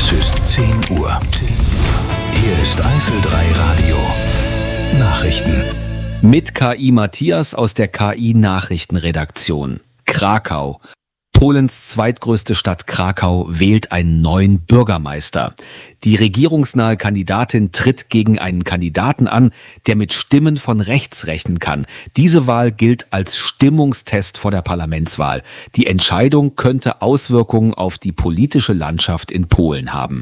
Es ist 10 Uhr. Hier ist Eifel 3 Radio. Nachrichten. Mit KI Matthias aus der KI-Nachrichtenredaktion. Krakau. Polens zweitgrößte Stadt Krakau wählt einen neuen Bürgermeister. Die regierungsnahe Kandidatin tritt gegen einen Kandidaten an, der mit Stimmen von rechts rechnen kann. Diese Wahl gilt als Stimmungstest vor der Parlamentswahl. Die Entscheidung könnte Auswirkungen auf die politische Landschaft in Polen haben.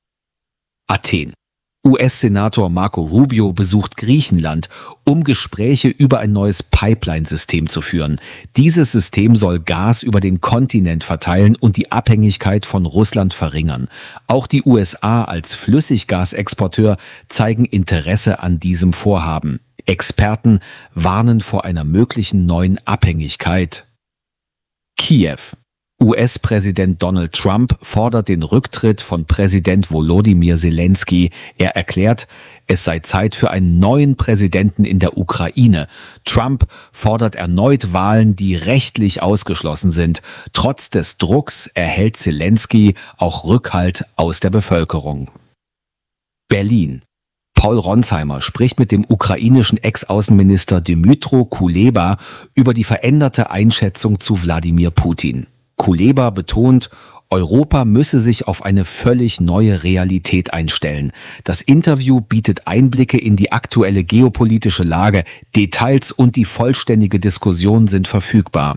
Athen. US-Senator Marco Rubio besucht Griechenland, um Gespräche über ein neues Pipeline-System zu führen. Dieses System soll Gas über den Kontinent verteilen und die Abhängigkeit von Russland verringern. Auch die USA als Flüssiggasexporteur zeigen Interesse an diesem Vorhaben. Experten warnen vor einer möglichen neuen Abhängigkeit. Kiew. US-Präsident Donald Trump fordert den Rücktritt von Präsident Volodymyr Zelensky. Er erklärt, es sei Zeit für einen neuen Präsidenten in der Ukraine. Trump fordert erneut Wahlen, die rechtlich ausgeschlossen sind. Trotz des Drucks erhält Zelensky auch Rückhalt aus der Bevölkerung. Berlin. Paul Ronsheimer spricht mit dem ukrainischen Ex-Außenminister Dmytro Kuleba über die veränderte Einschätzung zu Wladimir Putin. Kuleba betont, Europa müsse sich auf eine völlig neue Realität einstellen. Das Interview bietet Einblicke in die aktuelle geopolitische Lage. Details und die vollständige Diskussion sind verfügbar.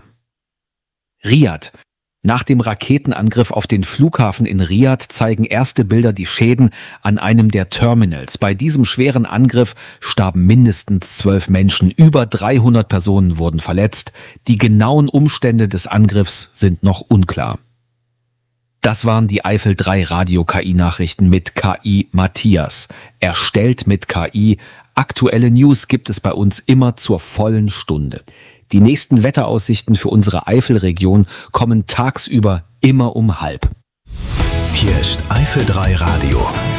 Riad. Nach dem Raketenangriff auf den Flughafen in Riad zeigen erste Bilder die Schäden an einem der Terminals. Bei diesem schweren Angriff starben mindestens 12 Menschen, über 300 Personen wurden verletzt. Die genauen Umstände des Angriffs sind noch unklar. Das waren die Eifel 3 Radio-KI-Nachrichten mit KI Matthias. Erstellt mit KI. Aktuelle News gibt es bei uns immer zur vollen Stunde. Die nächsten Wetteraussichten für unsere Eifelregion kommen tagsüber immer um 12:30. Hier ist Eifel 3 Radio.